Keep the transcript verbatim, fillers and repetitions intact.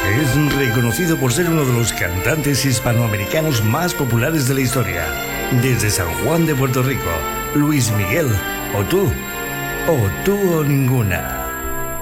es reconocido por ser uno de los cantantes hispanoamericanos más populares de la historia. Desde San Juan de Puerto Rico, Luis Miguel, o tú, o tú o ninguna.